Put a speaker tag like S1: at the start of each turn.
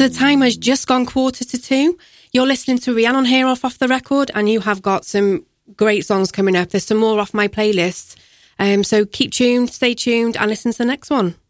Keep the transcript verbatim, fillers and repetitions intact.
S1: So the time has just gone quarter to two. You're listening to Rhiannon here off Off the Record, and you have got some great songs coming up. There's some more off my playlist. Um, so keep tuned, stay tuned, and listen to the next one.